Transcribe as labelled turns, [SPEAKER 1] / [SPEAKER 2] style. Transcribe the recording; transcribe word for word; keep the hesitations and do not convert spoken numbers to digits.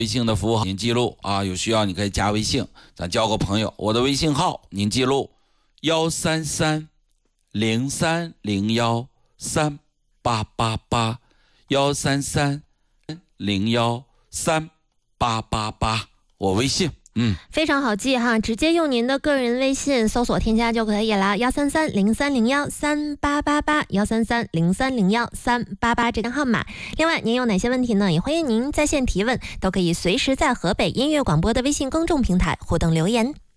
[SPEAKER 1] 微信的服务您记录啊，有需要你可以加微信，咱交个朋友。我的微信号您记录幺三三零三零幺三八八八幺三三零幺三八八八，我微信。嗯，
[SPEAKER 2] 非常好记哈，直接用您的个人微信搜索添加就可以了，幺三三零三零幺三八八八，幺三三零三零幺三八八这个号码。另外，您有哪些问题呢？也欢迎您在线提问，都可以随时在河北音乐广播的微信公众平台互动留言。